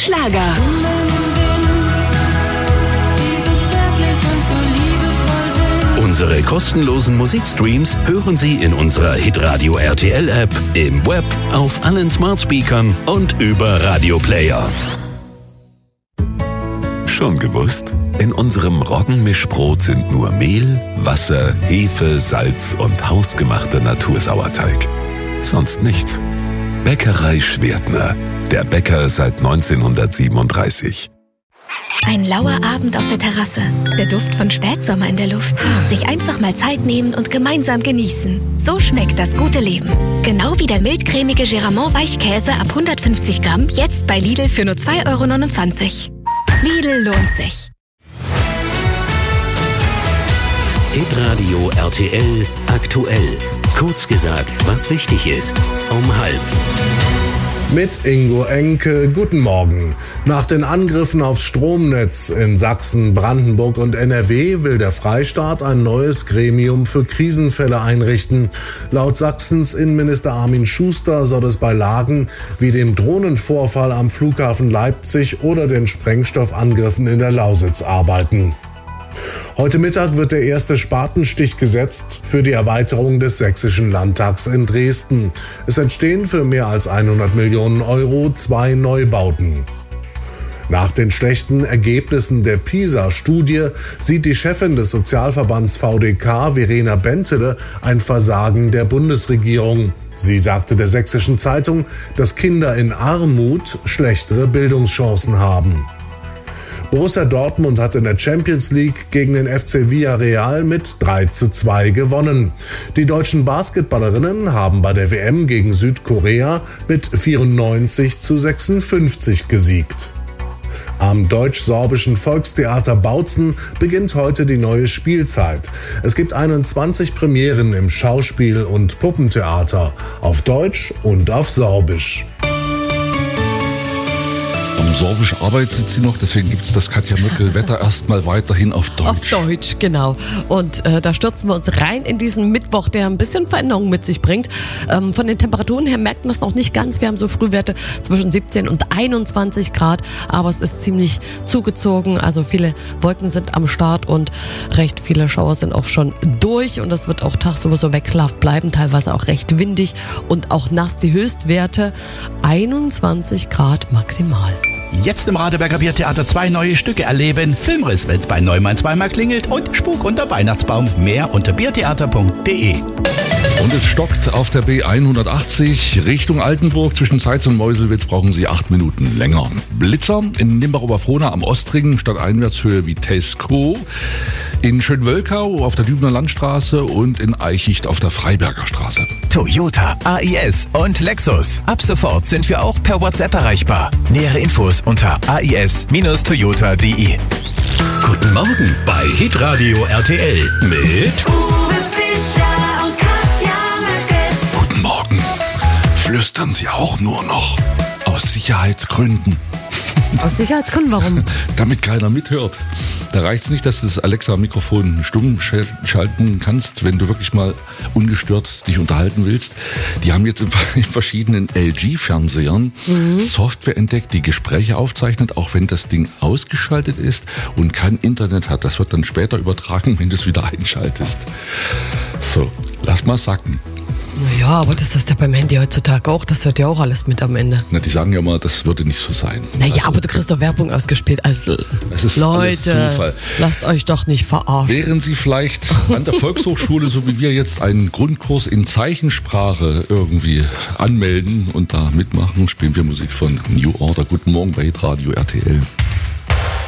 Schlager. Unsere kostenlosen Musikstreams hören Sie in unserer Hitradio RTL App, im Web, auf allen Smartspeakern und über Radioplayer. Schon gewusst? In unserem Roggenmischbrot sind nur Mehl, Wasser, Hefe, Salz und hausgemachter Natursauerteig. Sonst nichts. Bäckerei Schwertner. Der Bäcker seit 1937. Ein lauer Abend auf der Terrasse. Der Duft von Spätsommer in der Luft. Sich einfach mal Zeit nehmen und gemeinsam genießen. So schmeckt das gute Leben. Genau wie der mildcremige Geramont Weichkäse ab 150 Gramm. Jetzt bei Lidl für nur 2,29 €. Lidl lohnt sich. Hitradio RTL aktuell. Kurz gesagt, was wichtig ist. Um 12:30. Mit Ingo Enke, guten Morgen. Nach den Angriffen aufs Stromnetz in Sachsen, Brandenburg und NRW will der Freistaat ein neues Gremium für Krisenfälle einrichten. Laut Sachsens Innenminister Armin Schuster soll es bei Lagen wie dem Drohnenvorfall am Flughafen Leipzig oder den Sprengstoffangriffen in der Lausitz arbeiten. Heute Mittag wird der erste Spatenstich gesetzt für die Erweiterung des Sächsischen Landtags in Dresden. Es entstehen für mehr als 100 Millionen € 2 Neubauten. Nach den schlechten Ergebnissen der PISA-Studie sieht die Chefin des Sozialverbands VDK, Verena Bentele, ein Versagen der Bundesregierung. Sie sagte der Sächsischen Zeitung, dass Kinder in Armut schlechtere Bildungschancen haben. Borussia Dortmund hat in der Champions League gegen den FC Villarreal mit 3:2 gewonnen. Die deutschen Basketballerinnen haben bei der WM gegen Südkorea mit 94:56 gesiegt. Am Deutsch-Sorbischen Volkstheater Bautzen beginnt heute die neue Spielzeit. Es gibt 21 Premieren im Schauspiel- und Puppentheater, auf Deutsch und auf Sorbisch. Sorbisch arbeitet sie noch, deswegen gibt es das Katja Möckel-Wetter erstmal weiterhin auf Deutsch. Auf Deutsch, genau. Und da stürzen wir uns rein in diesen Mittwoch, der ein bisschen Veränderung mit sich bringt. Von den Temperaturen her merkt man es noch nicht ganz. Wir haben so Frühwerte zwischen 17 und 21 Grad, aber es ist ziemlich zugezogen. Also viele Wolken sind am Start und recht viele Schauer sind auch schon durch. Und das wird auch tagsüber so wechselhaft bleiben, teilweise auch recht windig und auch nass. Die Höchstwerte 21 Grad maximal. Jetzt im Radeberger Biertheater 2 neue Stücke erleben. Filmriss, wenn's bei Neumann zweimal klingelt und Spuk unter Weihnachtsbaum. Mehr unter biertheater.de. Und es stockt auf der B180 Richtung Altenburg. Zwischen Zeitz und Meuselwitz brauchen Sie 8 Minuten länger. Blitzer in Limbach-Oberfrohna am Ostring, stadteinwärtshöhe wie Tesco. In Schönwölkau auf der Dübener Landstraße und in Eichicht auf der Freiberger Straße. Toyota, AIS und Lexus. Ab sofort sind wir auch per WhatsApp erreichbar. Nähere Infos unter ais-toyota.de. Guten Morgen bei Hitradio RTL mit Uwe Fischer und Katja Möckel. Guten Morgen. Flüstern Sie auch nur noch. Aus Sicherheitsgründen. Aus Sicherheitsgründen, warum? Damit keiner mithört. Da reicht es nicht, dass du das Alexa-Mikrofon stumm schalten kannst, wenn du wirklich mal ungestört dich unterhalten willst. Die haben jetzt in verschiedenen LG-Fernsehern Software entdeckt, die Gespräche aufzeichnet, auch wenn das Ding ausgeschaltet ist und kein Internet hat. Das wird dann später übertragen, wenn du es wieder einschaltest. So, lass mal sacken. Ja, aber das ist ja beim Handy heutzutage auch. Das hört ja auch alles mit am Ende. Na, die sagen ja mal, das würde nicht so sein. Naja, aber du kriegst doch Werbung ausgespielt. Also, das ist Leute, lasst euch doch nicht verarschen. Wären Sie vielleicht an der Volkshochschule, so wie wir jetzt, einen Grundkurs in Zeichensprache irgendwie anmelden und da mitmachen, spielen wir Musik von New Order. Guten Morgen bei Hitradio RTL.